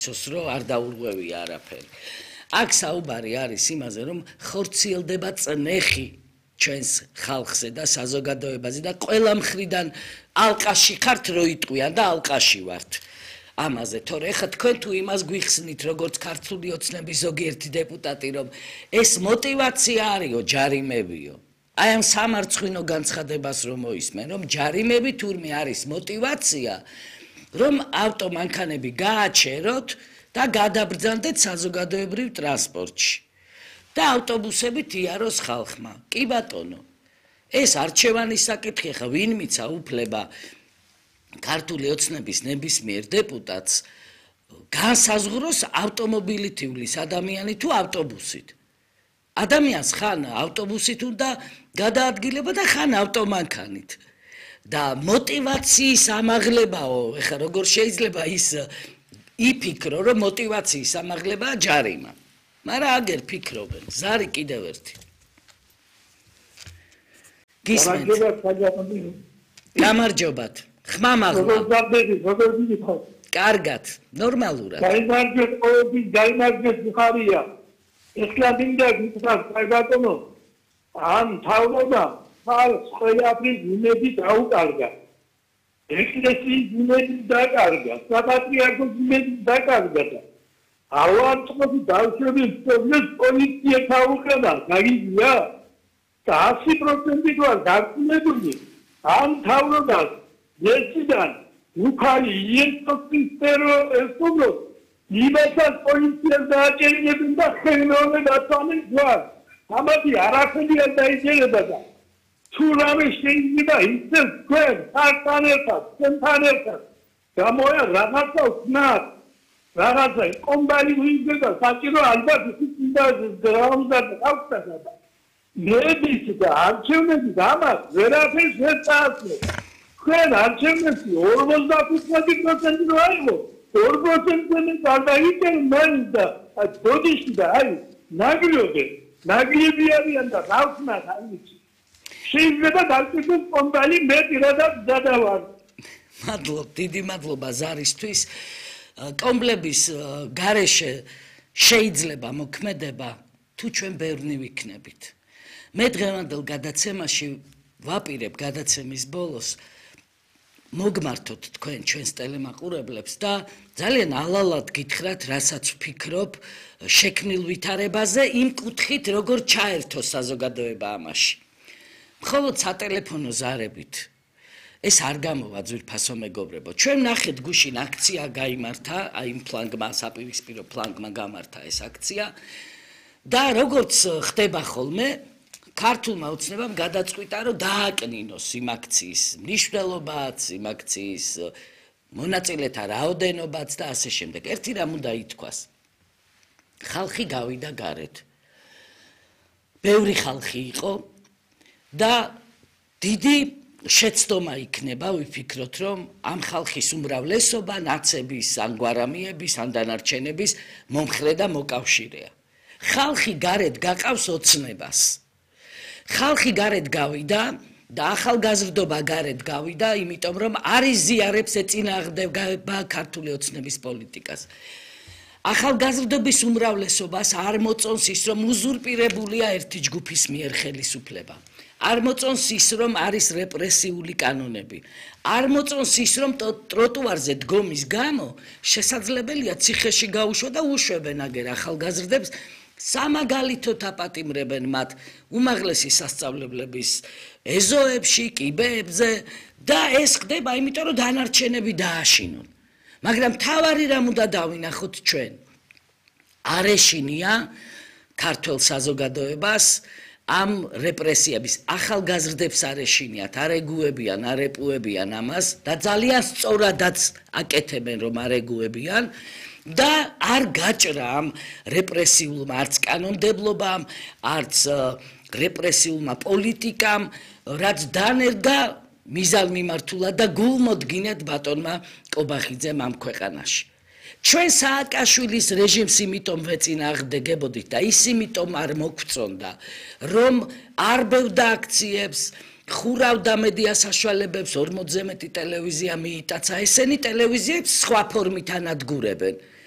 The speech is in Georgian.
სოსრო არ დაურღვევია არაფერი. აქ საუბარი არის იმაზე, რომ ხორციელდება წნეხი ჩვენს ხალხზე და საზოგადოებაზე და ყველა მხრიდან ალყაში ხართ, რო იტყვიან და ალყაში ვართ. ამაზე, თორე ეხლა თქვენ თუ იმას გვიხსნით, როგორც ქართული ოცნების ზოგიერთი დეპუტატი, რომ ეს мотиваცია არისო, ჯარიმებიო. აი ამ სამარცხვინო განცხადებას რომ მოისმენ, რომ ჯარიმები თურმე არის мотиваცია, რომ ავტომანქანები გააჩეროთ და გადაბრძანდეთ საზოგადოებრივ ტრანსპორტში და ავტობუსებით იაროს ხალხმა. კი ბატონო, ეს არჩევანის საკითხი, ხა ვინ მიცა უფლება ქართული ოცნების ნებისმიერ დეპუტატს განსაზღვროს ავტომობილით ივლის ადამიანი თუ ავტობუსით. ადამიანს ხან ავტობუსით უნდა გადაადგილება და ხან ავტომანქანით. და мотиваციის ამაღლებაო, ეხლა როგორ შეიძლება ის იფიქრო, რომ мотиваციის ამაღლებაა ჯარიმა. მაგრამ აგერ ფიქრობენ, ზარი კიდევ ერთი. გისმენთ. გამარჯობათ. ხმამაღლა. კარგად, ნორმალურად. გაიმარჯვეთ ბუხარია. ეხლა მინდა გითხრათ, ბატონო, ამ თავობა ხალხს ყველაფრის იმედი დაუკარგა. ეკლესიის იმედი დაკარგა, საპატრიარქოს იმედი დაკარგა და ავადმყოფი ბავშვების პრობლემს პოლიცია თავუხება, გაგიგია? და 100% ვარ დარწმუნებული, ამ თავობას ერთიდან უქარი იესოსის ტერორისტულო იმასაც პოლიციას დააჭერინებენ და ხელოვნებად აწამენ გვარს. ამათი არაფერი არ დაიჭერება და თუ რამე შეიძლება ისე თქვენ ხართან ერთად, თქვენთან ერთად გამოია რაღაცა ვქნათ, რაღაცა კომბალი ვინდება საჭირო ალბათ ის უნდა გრაუნდად გავხსნა და მედის და არჩევნების ამას ვერაფერს ვერ წაასწრებს. თქვენ არჩევნებში 55% რო აიღო, 2%-ზე გადაიჭერ მან და ბოდიში და აი ნაგლები არიან და გავხსნათ აი შეიძლება დავწიფოთ კომბალი მე პირადად გადავარ. მადლობ, დიდი მადლობა ზარისთვის. კომბლების გარეშე შეიძლება მოქმედება თუ ჩვენ ბევრნი ვიქნებით. მე დღევანდელ გადაცემაში ვაპირებ გადაცემის ბოლოს მოგმართოთ თქვენ ჩვენს ტელემაყურებლებს და ძალიან ალალად გითხრათ, რასაც ვფიქრობ შექმნილ ვითარებაზე იმ კუთხით, როგორ ჩაერთო საზოგადოება ამაში. მხოლოდ სატელეფონო ზარებით ეს არ გამოვა ძვირფასო მეგობრებო. ჩვენ ნახეთ გუშინ აქცია გაიმართა, აი იმ ფლანგმა, საპირისპირო ფლანგმა გამართა ეს აქცია და როგორც ხდება ხოლმე, ქართულმა ოცნებამ გადაწყვიტა, რომ დააკნინოს იმ აქციის მნიშვნელობაც, იმ აქციის მონაწილეთა რაოდენობაც და ასე შემდეგ. ერთი რამ უნდა ითქვას. ხალხი გავიდა გარეთ. ბევრი ხალხი იყო და დიდი შეცდომა იქნება, ვიფიქროთ, რომ ამ ხალხის უმრავლესობა ნაცების, ან გვარამიების, ან დანარჩენების მომხრე და მოკავშირეა. ხალხი გარეთ გაყავს ოცნებას. ხალხი გარეთ გავიდა და ახალგაზრდობა გარეთ გავიდა, იმიტომ რომ არ იზიარებს ეწინააღმდება ქართული ოცნების პოლიტიკას. ახალგაზრდობის უმრავლესობას არ მოწონს ის, რომ უზურპირებულია ერთი ჯგუფის მიერ ხელისუფლება. არ მოწონს ის, რომ არის რეპრესიული კანონები. არ მოწონს ის, რომ ტროტუარზე დგომის გამო შესაძლებელია ციხეში გაუშვო და უშვებენ აგერ ახალგაზრდებს, სამაგალითოდ აპატიმრებენ მათ უმაღლესი სასწავლებლების ეზოებში, კიბეებზე და ეს ხდება, იმიტომ რომ დანარჩენები დააშინონ. მაგრამ თავარი რამ უნდა დავინახოთ ჩვენ? არ ეშინია ქართულ საზოგადოებას ამ რეპრესიების ახალგაზრდებს არ ეშინიათ, არ ეგუებიან, არ ეპუებიან ამას და ძალიან სწორადაც აკეთებენ, რომ არ ეგუებიან და არ გაჭრა ამ რეპრესიულმა არც კანონმდებლობამ, არც რეპრესიულმა პოლიტიკამ, რაც დანერგა მიზალმიმართულად და გულმოდგინედ ბატონმა კობახიძემ ამ ქვეყანაში. ჩვენ სააკაშვილის რეჟიმს იმიტომ ვეწინააღმდეგებოდით და ის იმიტომ არ მოგვწონდა, რომ არ ბევრდა აქციებს, ხურავდა მედია საშუალებებს, 40-ზე მეტი ტელევიზია მიიტაცა, ესენი ტელევიზიებს სხვა ფორმით ანადგურებენ.